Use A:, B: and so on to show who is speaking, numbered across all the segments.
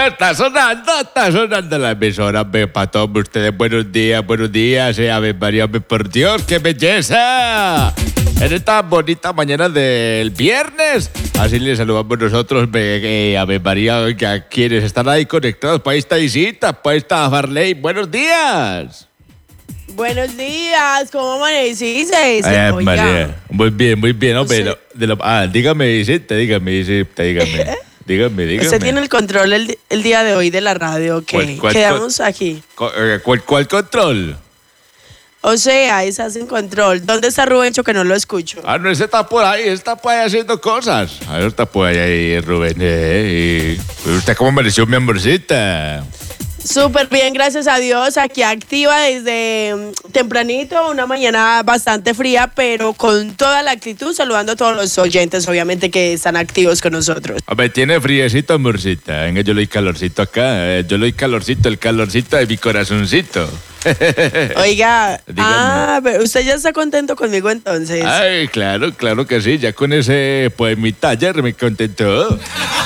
A: Está sonando la emisora, para todos ustedes. Buenos días, Ave María, por Dios, qué belleza. En esta bonita mañana del viernes, así les saludamos nosotros, Ave María, a quienes están ahí conectados para esta visita, para esta Farley. Buenos días.
B: Buenos días, ¿cómo amaneciste?
A: María, muy bien, hombre. Dígame, dígame. Dígame.
B: Usted tiene el control el día de hoy de la radio, ¿ok? Quedamos aquí.
A: ¿Cuál control?
B: O sea, esa sin control. ¿Dónde está Rubencho que no lo escucho?
A: No, ese está por ahí haciendo cosas. Está por ahí, Rubén. ¿Y usted cómo amaneció, mi amorcita?
B: Súper bien, gracias a Dios. Aquí activa desde tempranito, una mañana bastante fría, pero con toda la actitud, saludando a todos los oyentes, obviamente, que están activos con nosotros.
A: A ver, tiene friecito, amorcita. Venga, yo le doy calorcito acá. Yo le doy calorcito, el calorcito de mi corazoncito.
B: Oiga, pero usted ya está contento conmigo entonces.
A: Ay, claro que sí. Ya con ese poemita ayer me contentó.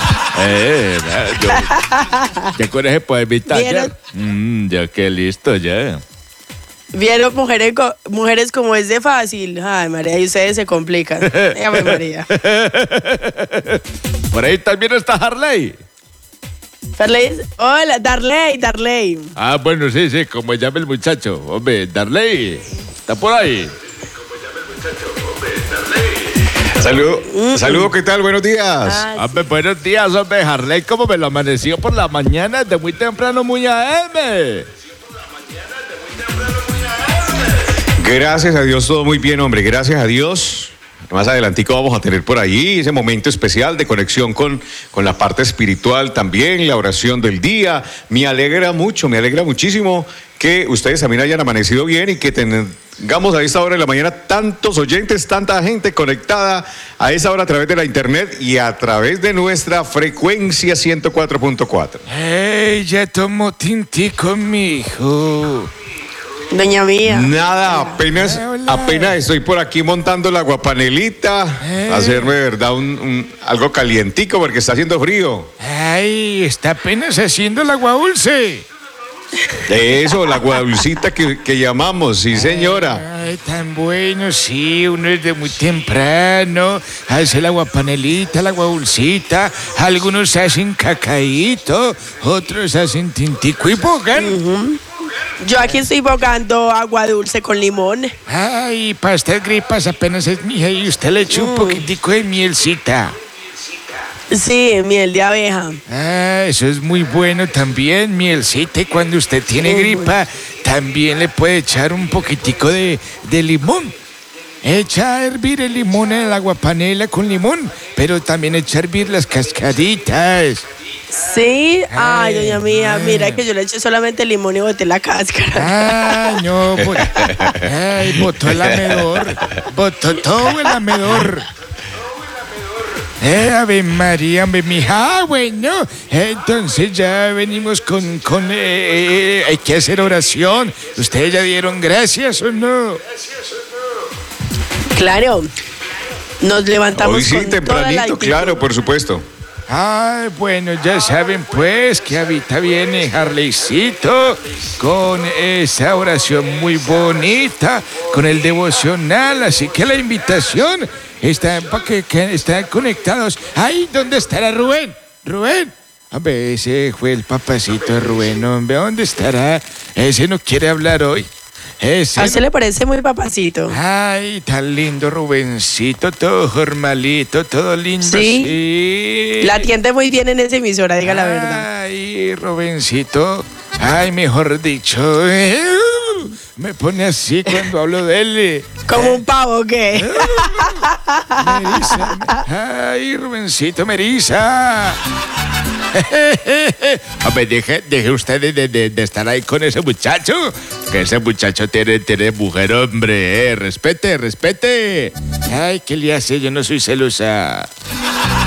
A: Ya con ese poemita ayer. Ya que listo, ya.
B: Vieron mujeres como es de fácil. Ay, María, y ustedes se complican. Dígame, María.
A: Por ahí también está Harley.
B: Hola, Darley.
A: Bueno, sí, como llama el muchacho. Hombre, Darley, ¿está por ahí?
C: Saludos, ¿qué tal? Buenos días.
A: Hombre, buenos días, hombre. Harley, ¿cómo me lo amaneció por la mañana? De muy temprano, muy AM.
C: Gracias a Dios, todo muy bien, hombre. Gracias a Dios. Más adelantico vamos a tener por ahí ese momento especial de conexión con la parte espiritual también, la oración del día. Me alegra muchísimo que ustedes también hayan amanecido bien y que tengamos a esta hora de la mañana tantos oyentes, tanta gente conectada a esa hora a través de la internet y a través de nuestra frecuencia 104.4.
A: ¡Hey! Ya tomo tinti con mi hijo.
B: Doña Mía.
C: Nada, apenas estoy por aquí montando la aguapanelita, hacerme de verdad algo calientico porque está haciendo frío.
A: Ay, está apenas haciendo el agua dulce.
C: Eso, la agua dulcita que llamamos, sí señora.
A: Ay, tan bueno, sí, uno es de muy temprano, hace la aguapanelita, la agua dulcita, algunos hacen cacaíto, otros hacen tintico y bogan.
B: Yo aquí estoy bogando agua dulce con limón.
A: Ay, para estas gripas apenas es mija y usted le echa un poquitico de mielcita.
B: Sí, miel de abeja.
A: Eso es muy bueno también, mielcita. Y cuando usted tiene gripa, también le puede echar un poquitico de limón. Echa a hervir el limón en el aguapanela con limón, pero también echa a hervir las cascaditas.
B: Sí, ay, doña Mía, mira que yo le eché solamente limón y boté la cáscara.
A: Ay, no, botó el amedor, botó todo el amedor. Ave María, mija, bueno, entonces ya venimos con hay que hacer oración. ¿Ustedes ya dieron gracias o no?
B: Claro, nos levantamos
C: hoy sí,
B: con
C: tempranito, claro, por supuesto.
A: Ay, bueno, ya saben pues que ahorita viene Harleycito con esa oración muy bonita, con el devocional, así que la invitación está para que estén conectados. Ay, ¿dónde estará Rubén? Rubén. Hombre, ese fue el papacito de Rubén, hombre, ¿dónde estará? Ese no quiere hablar hoy.
B: ¿A usted le parece muy papacito?
A: Ay, tan lindo Rubencito, todo formalito, todo lindo.
B: Sí. La atiende muy bien en esa emisora, diga la verdad.
A: Ay, Rubencito, ay, mejor dicho, me pone así cuando hablo de él.
B: ¿Como un pavo o qué?
A: Meriza. Ay, Rubencito, Meriza. Hombre, deje usted de estar ahí con ese muchacho. Que ese muchacho tiene mujer, hombre. Respete. Ay, ¿qué le hace? Yo no soy celosa.